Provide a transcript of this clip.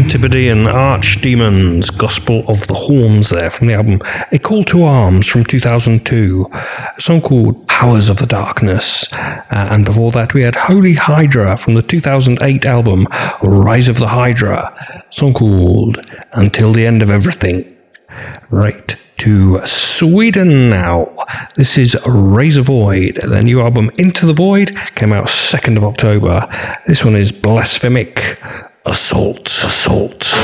Antipodean Archdemons, Gospel of the Horns there from the album A Call to Arms from 2002, a song called Powers of the Darkness, and before that we had Holy Hydra from the 2008 album Rise of the Hydra, a song called Until the End of Everything. Right to Sweden now. This is Razor Void. Their new album Into the Void came out 2nd of October. This one is Blasphemic Assault.